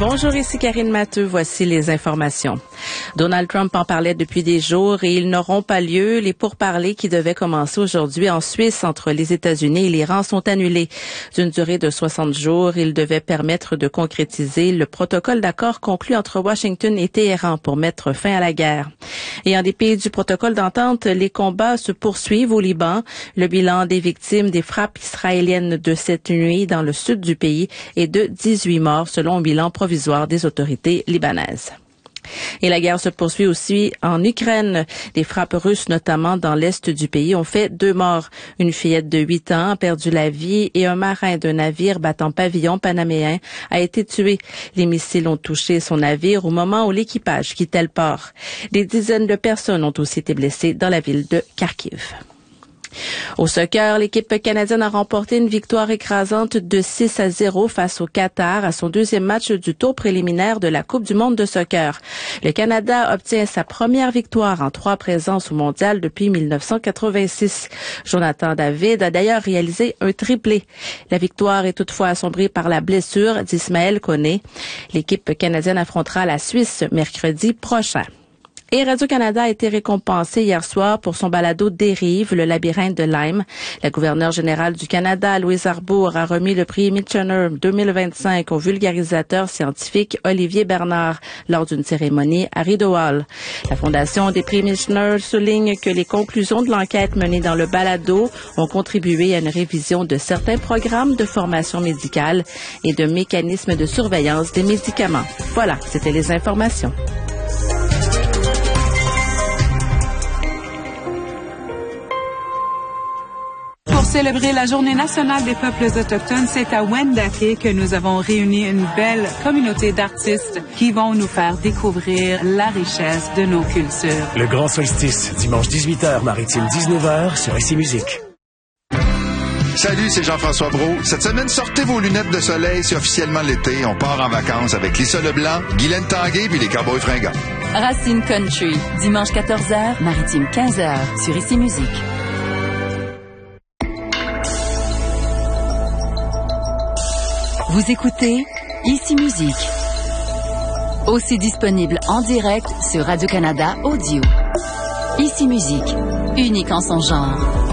Bonjour, ici Karine Matteux. Voici les informations. Donald Trump en parlait depuis des jours et ils n'auront pas lieu. Les pourparlers qui devaient commencer aujourd'hui en Suisse entre les États-Unis et l'Iran sont annulés. D'une durée de 60 jours, ils devaient permettre de concrétiser le protocole d'accord conclu entre Washington et Téhéran pour mettre fin à la guerre. Et en dépit du protocole d'entente, les combats se poursuivent au Liban. Le bilan des victimes des frappes israéliennes de cette nuit dans le sud du pays est de 18 morts selon un bilan provisoire des autorités libanaises. Et la guerre se poursuit aussi en Ukraine. Les frappes russes, notamment dans l'est du pays, ont fait 2 morts. Une fillette de 8 ans a perdu la vie et un marin d'un navire battant pavillon panaméen a été tué. Les missiles ont touché son navire au moment où l'équipage quittait le port. Des dizaines de personnes ont aussi été blessées dans la ville de Kharkiv. Au soccer, l'équipe canadienne a remporté une victoire écrasante de 6-0 face au Qatar à son deuxième match du tour préliminaire de la Coupe du monde de soccer. Le Canada obtient sa première victoire en 3 présences au mondial depuis 1986. Jonathan David a d'ailleurs réalisé un triplé. La victoire est toutefois assombrée par la blessure d'Ismaël Koné. L'équipe canadienne affrontera la Suisse mercredi prochain. Et Radio-Canada a été récompensé hier soir pour son balado Dérive, le labyrinthe de Lyme. La gouverneure générale du Canada, Louise Arbour, a remis le prix Michener 2025 au vulgarisateur scientifique Olivier Bernard lors d'une cérémonie à Rideau Hall. La Fondation des prix Michener souligne que les conclusions de l'enquête menée dans le balado ont contribué à une révision de certains programmes de formation médicale et de mécanismes de surveillance des médicaments. Voilà, c'était les informations. Pour célébrer la Journée nationale des peuples autochtones, c'est à Wendake que nous avons réuni une belle communauté d'artistes qui vont nous faire découvrir la richesse de nos cultures. Le Grand Solstice, dimanche 18h, maritime 19h sur ICI Musique. Salut, c'est Jean-François Brault. Cette semaine, sortez vos lunettes de soleil, c'est officiellement l'été. On part en vacances avec Lisa Leblanc, Guylaine Tanguay puis les Cowboys fringants. Racine Country, dimanche 14h, maritime 15h sur ICI Musique. Vous écoutez ICI Musique. Aussi disponible en direct sur Radio-Canada Audio. ICI Musique, unique en son genre.